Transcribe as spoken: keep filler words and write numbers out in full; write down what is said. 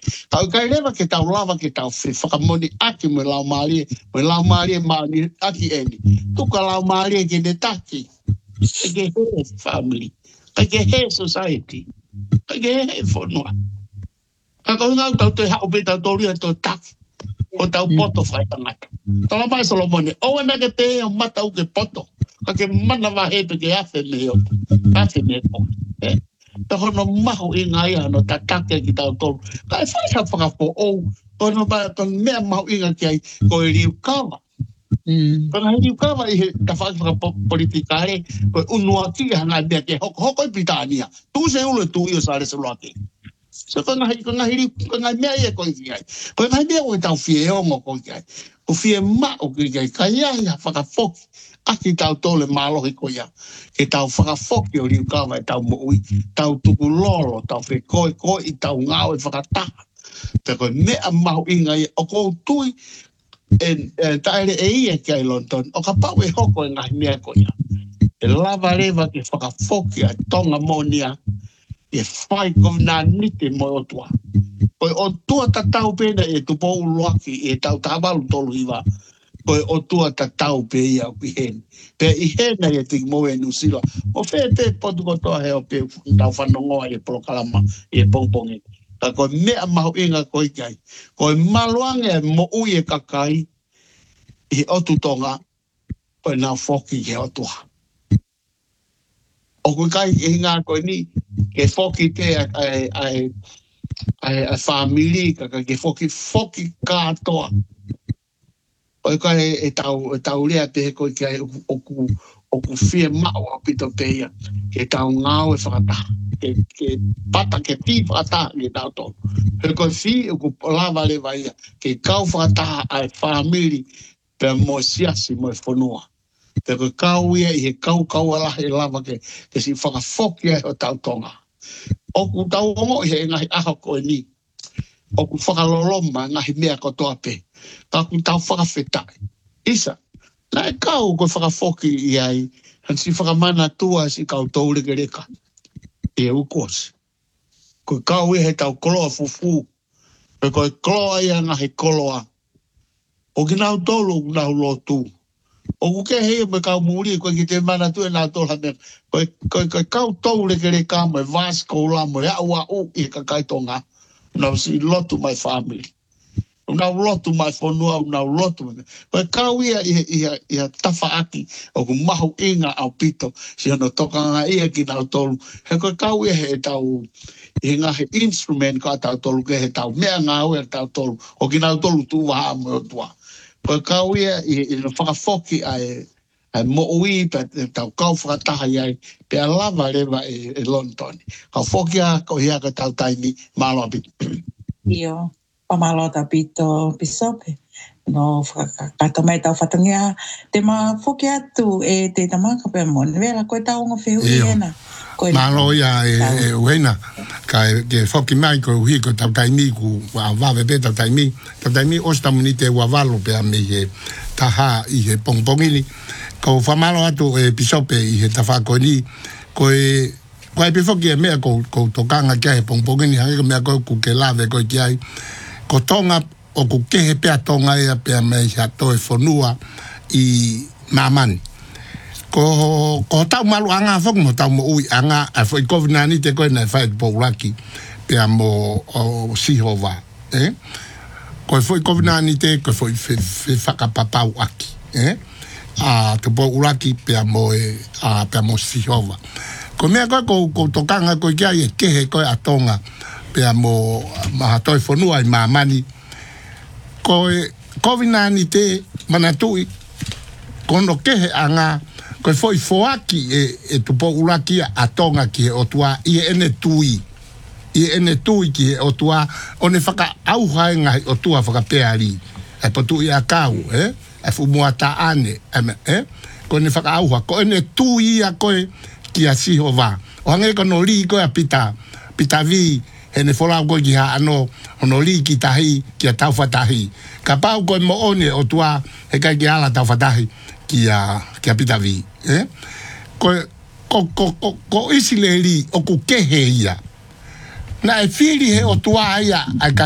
Tau kai lewa ke tau lava ke tau fi whakamoni aki mo lau maari, mo lau maari maari aki eni. Tuka lau maari ke ne taki. Ke he family. Ke he society. Ke he whanua. Ka kau ngau tau te hao pe tau tori tau taki. O tau poto whai tangata. Tala mai Solomone. O ena ke te o mata u ke poto. Ka ke mana wahepe ke afe me o. Afe me o. Eh? Ta hono maho i ngā ia no ta take ki tau tolu. Ka e whai sa whakafo o, kono ba, kono mea maho i ngā ki ai, ko e riu kawa. Kono he riu kawa i he ta whai whakapolitikare, ko e unua ki hanga mea ke hoko, hoko i pitania. Tu se ulu tu i o sare se loake. So kono he, kono he riu, kono he mea i e ko i ki ai. Kono he mea o i tau fie ongo ko i ki ai. Ko fie ma o ki ai, ka ia ia whakafoki. Aki tau tole malohi ko ia. Ke tau whakafoki o riu kawa e tau moui. Tau tuku lolo, tau whi koe koe i tau ngāo e whakataha. Te koe mea mahu inga i o kou tui e, e taere e ia ki ai London. O ka pau e hoko e ngahi mea ko ia. E lava rewa ki whakafoki a tonga monia. E whai kou nā nite mo o tua. Koe o tua ta tau pena e tupo uluaki e tau tawalu tolu iwa. Koe o tua ta tau pe ia o ki heni. Pe i hena e tiki mo e nusila. O whee te potu kotoa he o pe tau whanongoa e polokalama e pongpongi. Ka koe mea mahu inga koe kai. Koe maluange mo ui e kakai i otu tonga koe nā whoki he otua. O koe kai e ngā koe ni ke whoki te ai ai ai family ka ke whoki whoki kātoa. O ka e tau e tau lea te ko ki ai o ku o ku fie mau a pito te ia ke tau ngau e whakataha ke ke pata ke ti whakataha ke tau tō he ko fi o ku lava le vai ke kau whakataha ai family pe mo siasi mo e whanua te ko kau ia i he kau kau ala he lava ke ke si whakafoki ai o tau tonga o ku tau ongo he ngahi aha ko ni o ku whakaloloma ngahi mea ko toa pe ka ku tau whakawhetai. Isa, nai kau ko whakafoki i ai, han si whakamana tua si kau taure ke reka. E ukos. Ko kau e he tau koloa fufu. Pe koe koloa ia ngahi koloa. O ki nau tolu nau lotu. O ku ke hei me kau muri, koe ki te mana tu e nau tolu hame. Koe, koe, koe kau taure ke reka mo e vasko la mo e au au i ka kaitonga. Nau si lotu my family. Unau lotu mai whanua, unau lotu. Koe kau ia i ia tafa aki o ku mahu inga au pito. Si ano toka ngā ia ki nau tolu. He koe kau ia he tau, he ngā he instrument ka tau tolu, ke he tau mea ngā ue tau tolu. O ki nau tolu tu waha mo tua. Koe kau ia i no whakafoki ai, ai mo ui, pe tau kau whakataha iai, pe a lava rewa e, e London. Kau whoki a ko hia ka tau taimi, malo apiti. Io. O malo tapito pisope no kata mai tau fatangia te ma foki atu e te tamaka pe mon vela ko tau ngo feu ena ko malo ya e wena ka ke foki mai ko hi ko tau taimi ku wa va be tau taimi tau taimi osta munite wa valo pe me ye taha i he pongpongili ko fa malo atu e pisope i he tafa ko ni ko e ko e foki me ko ko tokanga ke pongpongili ha me ko ku ke lave ko ki ai ko tonga o ku kehe pea tonga ea pea mei ha toe whanua i mamani. Ko, ko tau malu anga whok mo tau mo ui anga a fwoi kovinani te koe nei whai pouraki pea mo o sihova. Eh? Ko fwoi kovinani te koe fwoi whakapapau aki. Eh? A te pouraki pea mo e a pea mo sihova. Ko mea koe ko, ko tokanga koe kia e kehe koe a tonga pea mo maha toi whanua i mamani. Ko e kovinani te manatui, kono kehe anga, ko e foi foaki e, e tupo uraki a tonga ki e otua, i e ene tui, i e ene tui ki e otua, o ne whaka auha e ngai otua whaka peari, e potu i a kau, eh? E fumua ta ane, eh? Ko ne whaka auha, ko ene tui a koe ki a sihova, o hange kono li koe a pita, pita vi, e ne wholau koe ki ha ano, ono li ki tahi, ki a tauwhatahi. Ka pau koe mo one o tua, he kai ki ala tauwhatahi, ki a, ki a pita vi. Eh? Ko, ko, ko, ko, ko isi le li, o ku kehe ia. Na e whiri he o tua ia, ai